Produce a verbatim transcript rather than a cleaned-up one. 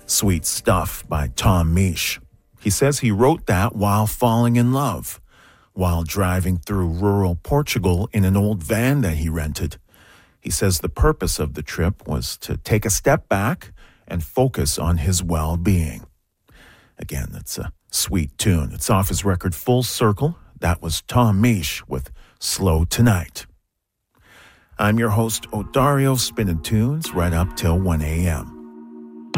Sweet Stuff by Tom Misch. He says he wrote that while falling in love, while driving through rural Portugal in an old van that he rented. He says the purpose of the trip was to take a step back and focus on his well-being. Again, that's a sweet tune. It's off his record Full Circle. That was Tom Misch with Slow Tonight. I'm your host, Odario, spinning tunes right up till one a.m.